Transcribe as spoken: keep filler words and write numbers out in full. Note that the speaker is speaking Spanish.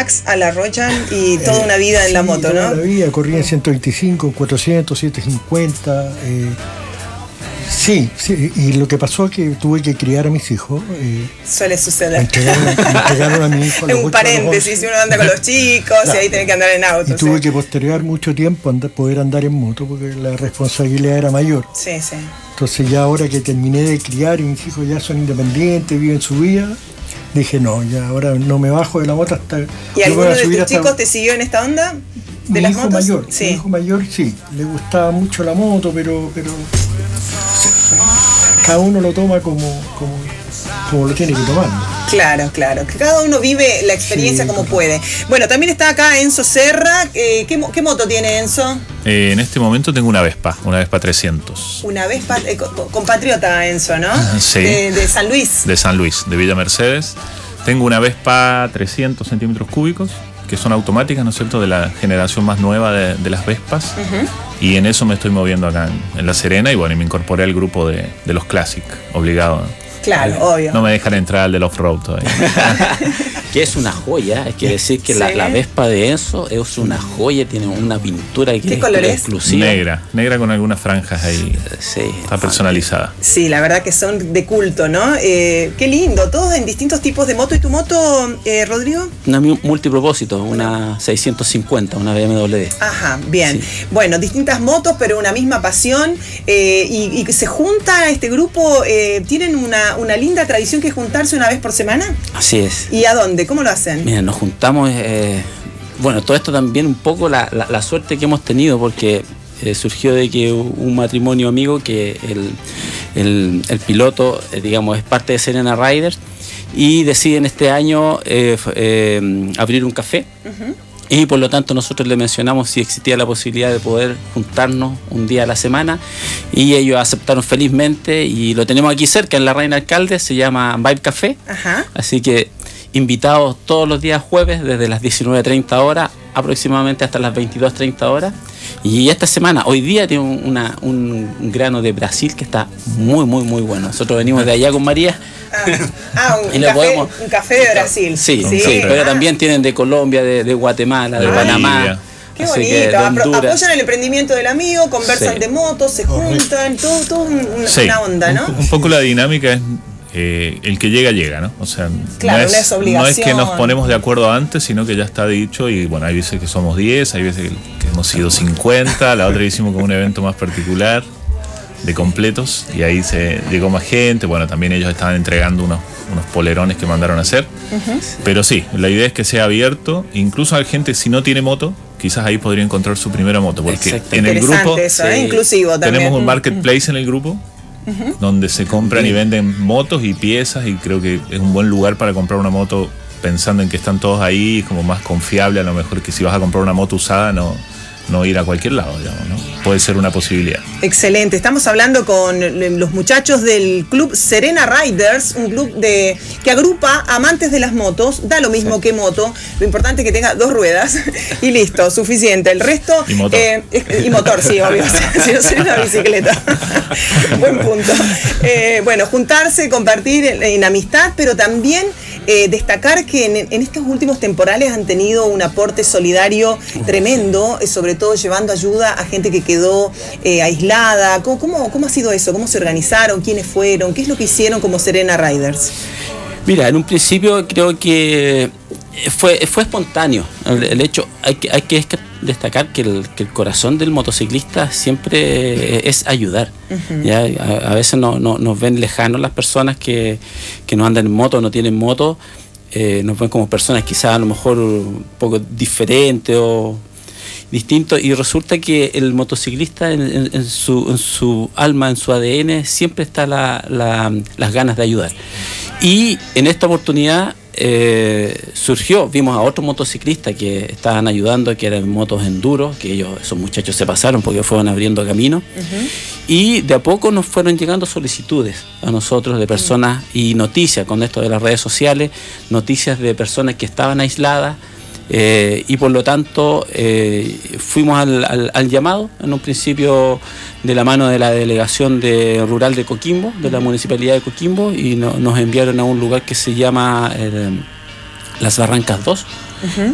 cracks a la Rochan y toda una vida en sí, la moto, toda ¿no? La vida, corría en ciento veinticinco, cuatrocientos, setecientos cincuenta. Eh, sí, sí, y lo que pasó es que tuve que criar a mis hijos. Eh, Suele suceder. Me entregaron, me entregaron a mi hijo. A en un paréntesis, si uno anda con los chicos, claro, y ahí tiene que andar en auto. Y sí. tuve que postergar mucho tiempo andar, poder andar en moto porque la responsabilidad era mayor. Sí, sí. Entonces ya ahora que terminé de criar y mis hijos ya son independientes, viven su vida, dije no, ya ahora no me bajo de la moto hasta... ¿Y alguno de tus chicos hasta... te siguió en esta onda? ¿De mi las hijo motos? mayor, Sí. Mi hijo mayor sí, le gustaba mucho la moto, pero, pero cada uno lo toma como, como, como lo tiene que tomar, ¿no? Claro, claro. Cada uno vive la experiencia sí, como claro. puede. Bueno, también está acá Enzo Serra. Eh, ¿qué, ¿Qué moto tiene Enzo? Eh, en este momento tengo una Vespa, una Vespa trescientos. Una Vespa, eh, compatriota Enzo, ¿no? Sí. De, de San Luis. De San Luis, de Villa Mercedes. Tengo una Vespa trescientos centímetros cúbicos, que son automáticas, ¿no es cierto?, de la generación más nueva de, de las Vespas. Uh-huh. Y en eso me estoy moviendo acá en, en La Serena y bueno, y me incorporé al grupo de, de los Classic, obligado. Claro, eh, obvio. No me dejan entrar al del off-road todavía. Que es una joya, hay que decir que sí. la, la Vespa de Enzo es una joya, tiene una pintura que ¿Qué es color es? exclusiva. Negra, negra con algunas franjas ahí. Sí. Está personalizada. Sí, la verdad que son de culto, ¿no? Eh, qué lindo, todos en distintos tipos de moto. ¿Y tu moto, eh, Rodrigo? Una multipropósito, una seiscientos cincuenta, una B M W. Ajá, bien. Sí. Bueno, distintas motos, pero una misma pasión. Eh, y, y se junta este grupo, eh, tienen una, una linda tradición que es juntarse una vez por semana. Así es. ¿Y a dónde? ¿Cómo lo hacen? Mira, nos juntamos, eh, bueno, todo esto también un poco la, la, la suerte que hemos tenido, porque eh, surgió de que un matrimonio amigo, que el, el, el piloto, eh, digamos, es parte de Serena Riders, y deciden este año eh, eh, abrir un café. Uh-huh. Y por lo tanto nosotros le mencionamos si existía la posibilidad de poder juntarnos un día a la semana y ellos aceptaron felizmente y lo tenemos aquí cerca en la Reina Alcalde, se llama Vibe Café. Ajá. Así que invitados todos los días jueves desde las diecinueve treinta horas aproximadamente hasta las veintidós treinta horas. Y esta semana, hoy día tiene una, un grano de Brasil que está muy, muy, muy bueno. Nosotros venimos de allá con María. Ah, ah un, un, café, podemos... un café de Brasil. Sí, sí, sí, pero ah. también tienen de Colombia, de, de Guatemala, de, de Panamá. Qué Así bonito, apoyan el emprendimiento del amigo, conversan sí. de motos, se juntan, todo, todo una, sí. una onda, ¿no? Un, un poco la dinámica es eh, el que llega, llega, ¿no? O sea, claro, no, es, no es obligación. No es que nos ponemos de acuerdo antes, sino que ya está dicho y bueno, hay veces que somos diez, hay veces que, que hemos sido cincuenta, la otra hicimos como un evento más particular de completos y ahí se llegó más gente, bueno, también ellos estaban entregando unos, unos polerones que mandaron a hacer, uh-huh. pero sí, la idea es que sea abierto, incluso a gente si no tiene moto, quizás ahí podría encontrar su primera moto, porque en el grupo eso, ¿eh? Inclusivo también. Tenemos un marketplace en el grupo, uh-huh. donde se compran uh-huh. y venden motos y piezas y creo que es un buen lugar para comprar una moto pensando en que están todos ahí, como más confiable a lo mejor que si vas a comprar una moto usada no... no ir a cualquier lado, digamos, ¿no? Puede ser una posibilidad. Excelente. Estamos hablando con los muchachos del club Serena Riders, un club de que agrupa amantes de las motos, da lo mismo sí. que moto, lo importante es que tenga dos ruedas y listo, suficiente. El resto... Y motor. Eh, y motor, sí, obvio, si no sería una bicicleta. Buen punto. Eh, bueno, juntarse, compartir en, en amistad, pero también eh, destacar que en, en estos últimos temporales han tenido un aporte solidario tremendo, sobre todo llevando ayuda a gente que quedó eh, aislada. ¿Cómo, cómo, ¿Cómo ha sido eso? ¿Cómo se organizaron? ¿Quiénes fueron? ¿Qué es lo que hicieron como Serena Riders? Mira, en un principio creo que fue, fue espontáneo. El, el hecho, hay que, hay que destacar que el, que el corazón del motociclista siempre es ayudar. Uh-huh. ¿Ya? A, a veces no, no, nos ven lejanos las personas que, que no andan en moto, no tienen moto. Eh, nos ven como personas quizás a lo mejor un poco diferentes o distinto, y resulta que el motociclista en, en, en, su, en su alma, en su A D N, siempre está la, la, las ganas de ayudar. Y en esta oportunidad eh, surgió, vimos a otros motociclistas que estaban ayudando, que eran motos enduro, que ellos, esos muchachos se pasaron porque fueron abriendo camino, uh-huh. y de a poco nos fueron llegando solicitudes a nosotros de personas y noticias con esto de las redes sociales, noticias de personas que estaban aisladas. Eh, y por lo tanto eh, fuimos al, al, al llamado en un principio de la mano de la delegación de rural de Coquimbo, de la municipalidad de Coquimbo, y no, nos enviaron a un lugar que se llama eh, Las Barrancas dos, uh-huh.